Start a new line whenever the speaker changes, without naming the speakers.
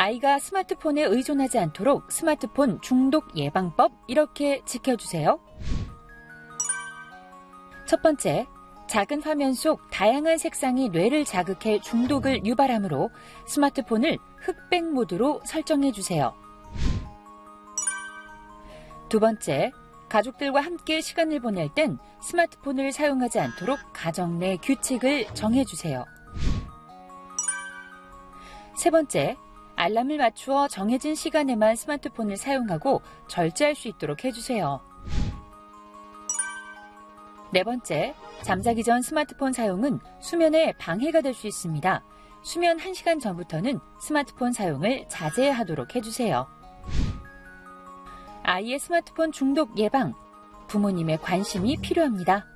아이가 스마트폰에 의존하지 않도록 스마트폰 중독 예방법 이렇게 지켜주세요. 첫 번째, 작은 화면 속 다양한 색상이 뇌를 자극해 중독을 유발하므로 스마트폰을 흑백 모드로 설정해주세요. 두 번째, 가족들과 함께 시간을 보낼 땐 스마트폰을 사용하지 않도록 가정 내 규칙을 정해주세요. 세 번째, 알람을 맞추어 정해진 시간에만 스마트폰을 사용하고 절제할 수 있도록 해주세요. 네 번째, 잠자기 전 스마트폰 사용은 수면에 방해가 될 수 있습니다. 수면 1시간 전부터는 스마트폰 사용을 자제하도록 해주세요. 아이의 스마트폰 중독 예방, 부모님의 관심이 필요합니다.